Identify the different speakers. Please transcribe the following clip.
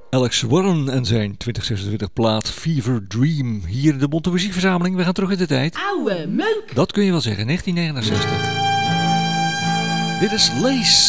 Speaker 1: Alex Warren en zijn 2026 plaat Fever Dream. Hier de Bonte Muziekverzameling. We gaan terug in de tijd.
Speaker 2: Oude meuk!
Speaker 1: Dat kun je wel zeggen, 1969. Dit is Lace.